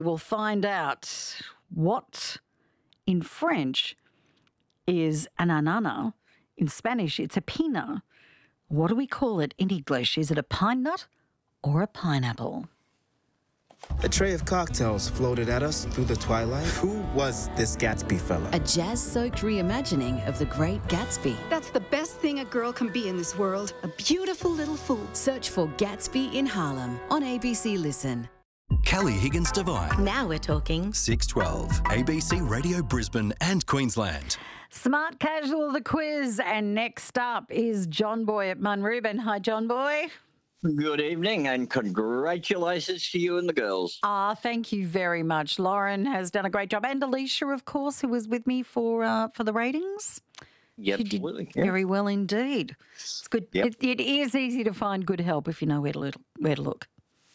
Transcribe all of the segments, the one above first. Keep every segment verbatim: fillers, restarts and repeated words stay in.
We'll find out what in French is an anana. In Spanish, it's a pina. What do we call it in English? Is it a pine nut or a pineapple? A tray of cocktails floated at us through the twilight. Who was this Gatsby fella? A jazz-soaked reimagining of The Great Gatsby. That's the best thing a girl can be in this world. A beautiful little fool. Search for Gatsby in Harlem on A B C Listen. Kelly Higgins Devine. Now we're talking. six twelve, A B C Radio Brisbane and Queensland. Smart Casual, the quiz. And next up is John Boy at Munrooban. Hi, John Boy. Good evening and congratulations to you and the girls. Ah, thank you very much. Lauren has done a great job. And Alicia, of course, who was with me for uh, for the ratings. Yeah, she absolutely. did Yeah. very well indeed. It's good. Yep. It, it is easy to find good help if you know where to look. Where to look.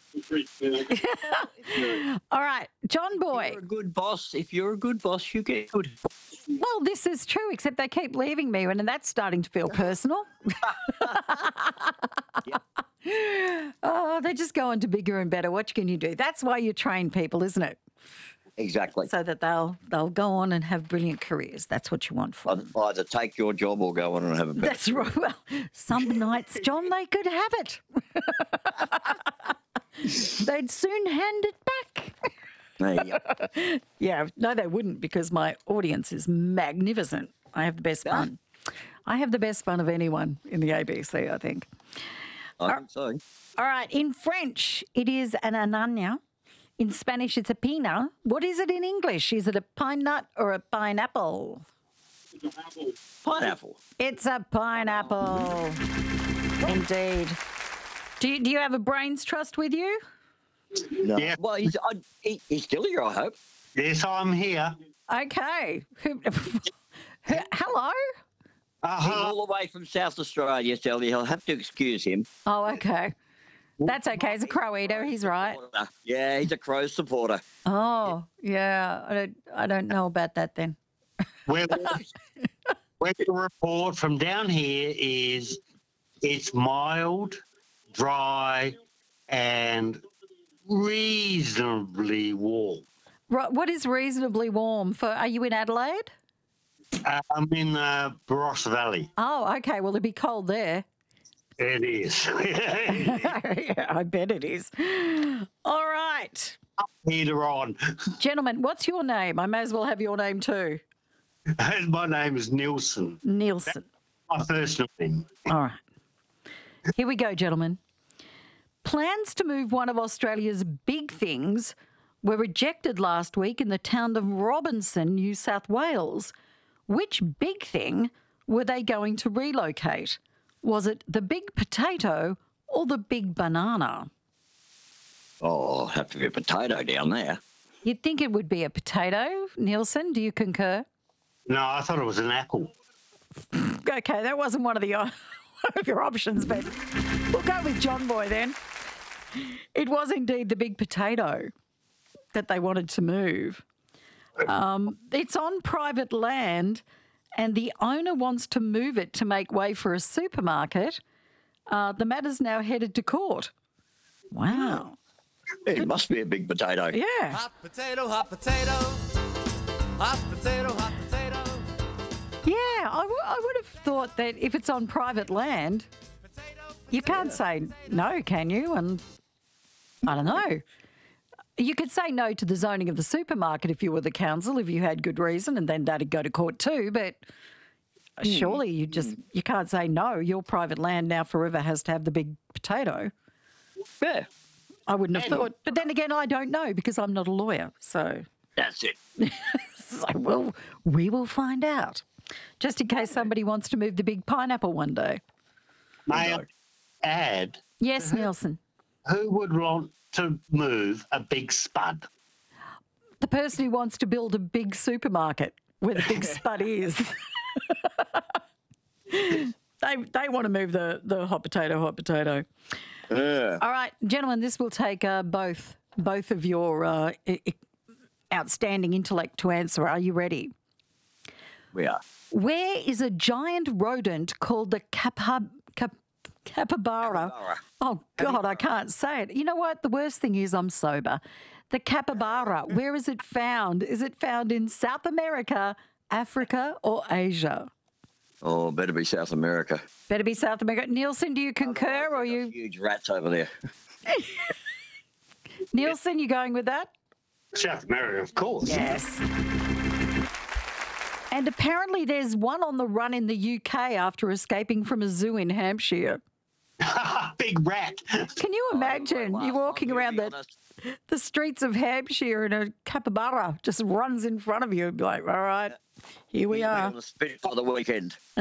All right, John Boy. If you're a good boss. If you're a good boss, you get good help. Well, this is true, except they keep leaving me, and that's starting to feel personal. Yep. Oh, they're just going to bigger and better. What can you do? That's why you train people, isn't it? Exactly. So that they'll they'll go on and have brilliant careers. That's what you want for them. Either take your job or go on and have a better. That's right. Well, some nights, John, they could have it. They'd soon hand it back. Yeah. Yeah, no, they wouldn't because my audience is magnificent. I have the best fun. I have the best fun of anyone in the A B C, I think. I think so. All right, in French, it is an anana. In Spanish, it's a pina. What is it in English? Is it a pine nut or a pineapple? Pineapple. It's a pineapple. Indeed. Do you, do you have a brains trust with you? No. Yeah. Well, he's, I, he, he's still here, I hope. Yes, I'm here. Okay. Who- Hello? Uh, He's hello. all the way from South Australia, Sally. He'll have to excuse him. Oh, okay. That's okay. He's a crow eater. He's right. Yeah, he's a Crow supporter. Oh, yeah. I don't, I don't know about that then. Well, well, the report from down here is it's mild, dry, and reasonably warm. Right. What is reasonably warm for? Are you in Adelaide? Uh, I'm in the Barossa Valley. Oh, okay. Well, it'd be cold there. It is. Yeah, I bet it is. All right. Heater on. Gentlemen, what's your name? I may as well have your name too. My name is Nielsen. Nielsen. My first name. All right. Here we go, gentlemen. Plans to move one of Australia's big things were rejected last week in the town of Robinson, New South Wales. Which big thing were they going to relocate? Was it the big potato or the big banana? Oh, it'll have to be a potato down there. You'd think it would be a potato, Nielsen. Do you concur? No, I thought it was an apple. Okay, that wasn't one of the one of your options, but we'll go with John Boy then. It was indeed the big potato that they wanted to move. Um, it's on private land, and the owner wants to move it to make way for a supermarket. Uh, the matter's now headed to court. Wow. It must be a big potato. Yeah. Hot potato, hot potato, hot potato, hot potato. Yeah, I, w- I would have thought that if it's on private land, you can't say no, can you? And I don't know. You could say no to the zoning of the supermarket if you were the council, if you had good reason, and then that'd go to court too. But surely you just you can't say no. Your private land now forever has to have the big potato. Yeah, I wouldn't have thought. But then again, I don't know because I'm not a lawyer. So, that's it. so we'll, we will find out. Just in case somebody wants to move the big pineapple one day. May I add, Yes, Nielsen. who would want to move a big spud? The person who wants to build a big supermarket where the big spud is. they they want to move the, the hot potato, hot potato. Yeah. All right, gentlemen, this will take uh, both both of your uh, I- I- outstanding intellect to answer. Are you ready? We are. Where is a giant rodent called the capa, cap, capybara? Capybara. Oh, God, I can't say it. You know what? The worst thing is I'm sober. The capybara, where is it found? Is it found in South America, Africa, or Asia? Oh, better be South America. Better be South America. Nielsen, do you concur or you? Huge rats over there. Nielsen, you going with that? South America, of course. Yes. And apparently there's one on the run in the U K after escaping from a zoo in Hampshire. Big rat. Can you imagine Last you walking one, to around be the, honest. the streets of Hampshire and a capybara just runs in front of you and be like, all right, here we He'll be are. on the spit for the weekend.